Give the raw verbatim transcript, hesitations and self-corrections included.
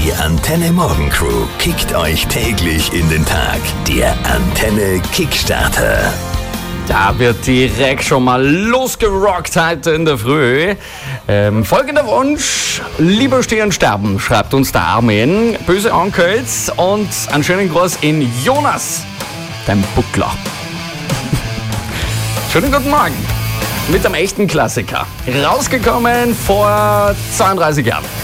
Die Antenne Morgen Crew kickt euch täglich in den Tag. Der Antenne Kickstarter. Da wird direkt schon mal losgerockt heute in der Früh. Ähm, folgender Wunsch: Lieber stehen sterben, schreibt uns der Armin. Böse Onkels und einen schönen Gruß in Jonas, dein Buckler. Schönen guten Morgen mit einem echten Klassiker. Rausgekommen vor zweiunddreißig Jahren.